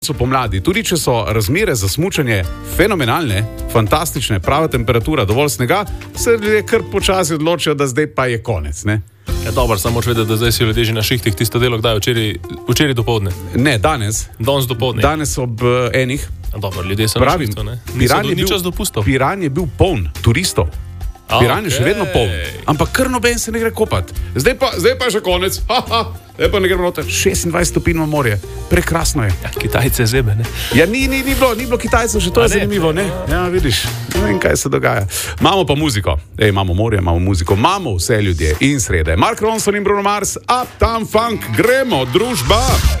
so pomladi, tudi če so razmere za smučanje fenomenalne, fantastične, prava temperatura, dovolj snega, se ljudje kar počasi odločijo, da zdaj pa je konec, ne? Ja, dobro, samo moč vedeti, da zdaj si ljudje že na šihtih tisto delo, kdaj včeraj dopoldne. Ne, danes. Danes dopoldne. Danes ob enih. Dobro, ljudje so na šihtu, ne? Ni čas dopustov. Piran je bil poln turistov. Piran je še vedno poln, ampak kar noben se ne gre kopati. Zdaj pa je že konec. Zdaj pa ne gremo noter. 26 stopinj v morje. Prekrasno je. Ja, Kitajce zebe, ne? Ja, ni bilo Kitajcev, že to je zanimivo, ne? Ja, vidiš, ne vem, kaj se dogaja. Imamo pa muziko. Imamo morje, imamo muziko, imamo vse ljudje in srede. Mark Ronson in Bruno Mars, Uptown Funk, gremo, družba!